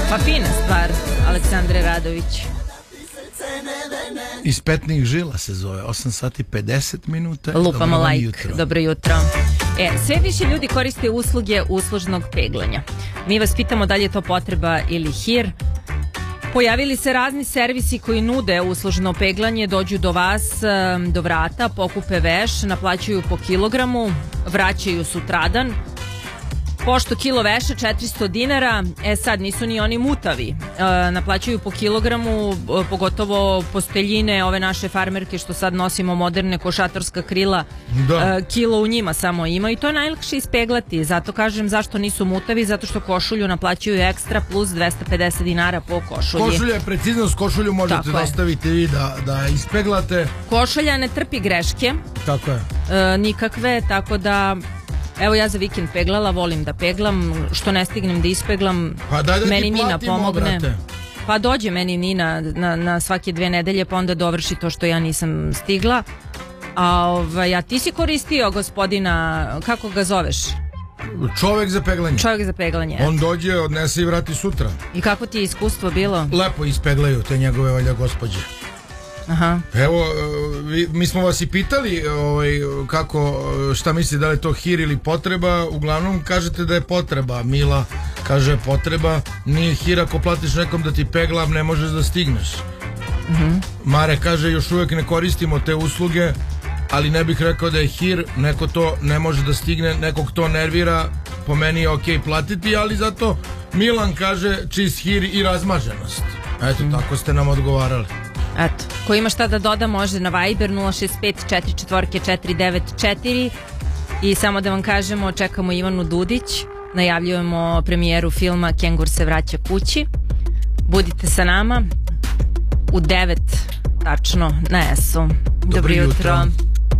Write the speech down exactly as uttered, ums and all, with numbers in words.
Pa fina stvar, Aleksandre Radović. Iz petnih žila se zove, osam sati pedeset minuta. Lupamo like, dobro jutro. E, sve više ljudi koriste usluge uslužnog peglanja. Mi vas pitamo da li je to potreba ili hir. Pojavili se razni servisi koji nude uslužno peglanje, dođu do vas, do vrata, pokupe veš, naplaćuju po kilogramu, vraćaju sutradan. Pošto kilo veša četiristo dinara, e sad nisu ni oni mutavi, e, naplaćuju po kilogramu, pogotovo posteljine, ove naše farmerke što sad nosimo moderne košatorska krila, e, kilo u njima samo ima i to je najlakše ispeglati, zato kažem zašto nisu mutavi, zato što košulju naplaćuju ekstra plus dvesta pedeset dinara po košulji. Košulja je preciznost, košulju možete tako da ostavite vi da, da ispeglate. Košulja ne trpi greške, tako je. E, nikakve, tako da... Evo ja za vikend peglala, volim da peglam, što ne stignem da ispeglam, pa daj da meni Nina platimo, pomogne. brate. Pa dođe meni Nina na, na svake dve nedelje, pa onda dovrši to što ja nisam stigla. A, ovaj, a ti si koristio gospodina, kako ga zoveš? Čovek za peglanje. Čovek za peglanje. On dođe, odnese i vrati sutra. I kako ti je iskustvo bilo? Lepo ispeglaju te njegove valja gospođe. Aha. Evo, vi, mi smo vas i pitali ovaj, kako, šta mislite, da li je to hir ili potreba. Uglavnom kažete da je potreba. Mila kaže potreba. Nije hir ako platiš nekom da ti pegla, ne možeš da stigneš. uh-huh. Mare kaže još uvijek ne koristimo te usluge, ali ne bih rekao da je hir. Neko to ne može da stigne, nekog to nervira, po meni je okej platiti, ali zato Milan kaže čist hir i razmaženost. Eto, uh-huh. tako ste nam odgovarali. Eto, ko ima šta da doda može na Viber nula šest pet četiri četiri četiri devet četiri. I samo da vam kažemo, čekamo Ivanu Dudić, najavljujemo premijeru filma Kengur se vraća kući. Budite sa nama u devet tačno na S U. Dobro jutro.